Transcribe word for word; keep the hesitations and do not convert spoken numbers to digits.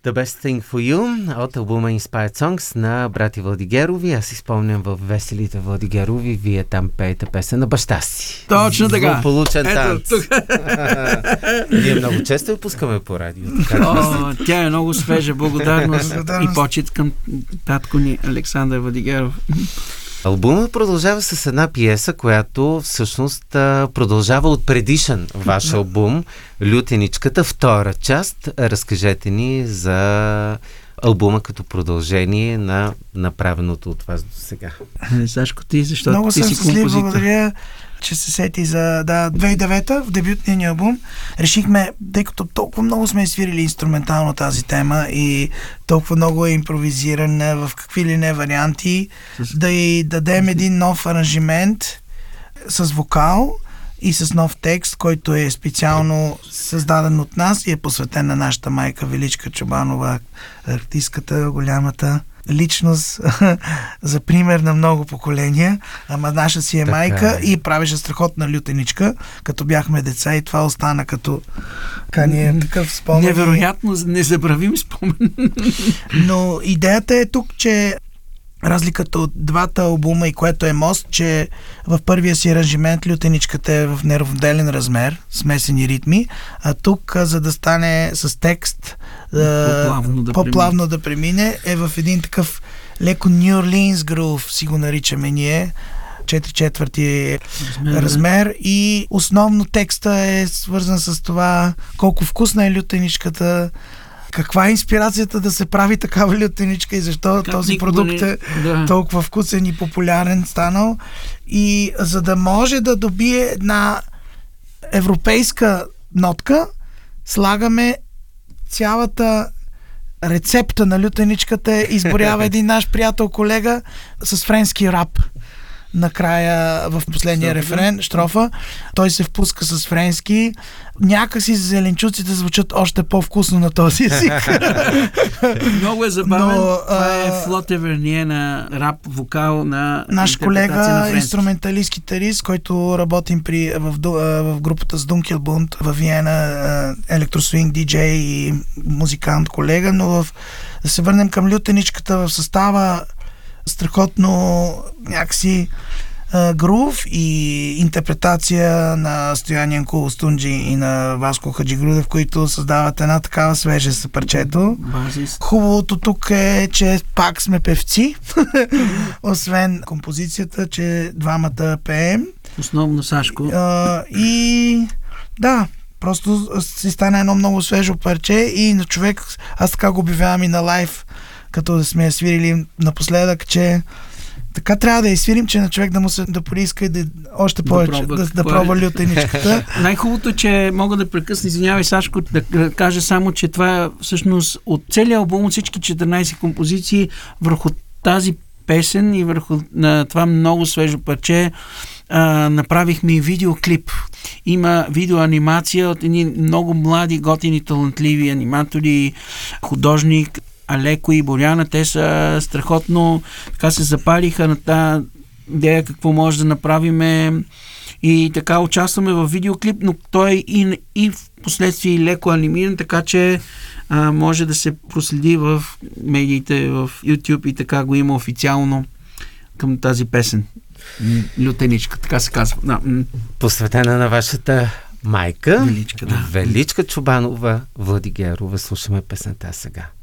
The Best Thing for You от албума Inspired Songs на брати Владигерови. Аз си спомням в Веселите Владигерови, вие там пеете песен на баща си. Точно така. Злополучен танц. Ние много често я пускаме по радио. О, тя е много свежа. Благодарност и почит към татко ни Александър Владигеров. Албумът продължава с една пиеса, която всъщност продължава от предишен ваш албум, Лютеничката, втора част. Разкажете ни за албума като продължение на направеното от вас до сега. Сашко, ти, защото много ти си композитор. композитор. Благодаря, че се сети за да, две хиляди и девета в дебютния ни албум. Решихме, тъй като толкова много сме свирили инструментално тази тема и толкова много е импровизирана в какви ли не варианти, с... да й дадем един нов аранжимент с вокал и с нов текст, който е специално създаден от нас и е посветен на нашата майка Величка Чобанова, артистката, голямата личност за пример на много поколения, ама наша си е така майка е. И правеше страхотна лютеничка, като бяхме деца и това остана като кание такъв спомен. Невероятно, незабравим спомен. Но идеята е тук, че разликата от двата албума и което е мост, че в първия си аранжимент лютеничката е в неравноделен размер, смесени ритми, а тук, за да стане с текст по-плавно да, по-плавно да премине, е в един такъв леко New Orleans groove, си го наричаме ние, четири четвърти размер, размер и основно текста е свързан с това колко вкусна е лютеничката, каква е инспирацията да се прави такава лютеничка и защо как този продукт е да. толкова вкусен и популярен станал. И за да може да добие една европейска нотка, слагаме цялата рецепта на лютеничката, изборява един наш приятел, колега с френски рап. Накрая в последния Штрофа. рефрен, штрофа, той се впуска с френски. Някакси зеленчуците звучат още по-вкусно на този език. Много е забавен. Но, това е Фло Теверние на рап вокал на наш колега, инструменталист китарист, който работим при, в, в групата с Дункелбунд в Виена, електросвинг диджей и музикант колега, но в, да се върнем към лютеничката в състава страхотно някакси грув и интерпретация на Стоян Янкул Стунджи и на Васко Хаджигрудев, които създават една такава свежест за парчето. Базис. Хубавото тук е, че пак сме певци, освен композицията, че двамата пеем. Основно Сашко. А, и да, просто си стана едно много свежо парче и на човек, аз така го обявявам и на лайв, като да сме я свирили напоследък, че така трябва да я свирим, че на човек да му се да поиска и да още повече да, пробва, да, да пробва лютеничката. Най-хубавото е, че мога да прекъсна, извинявай Сашко, да кажа само, че това всъщност от целия албум, от всички четиринайсет композиции върху тази песен и върху на това много свежо парче а, направихме и видеоклип. Има видеоанимация от едни много млади, готини, талантливи аниматори, художник Алеко и Боряна. Те са страхотно така се запалиха на тази идея какво може да направиме и така участваме в видеоклип, но той е и, и в последствие леко анимиран, така че а, може да се проследи в медиите, в YouTube и така го има официално към тази песен. Лютеничка, така се казва. Да. Посветена на вашата майка Величка, да. Величка Чобанова Владигерова. Слушаме песента сега.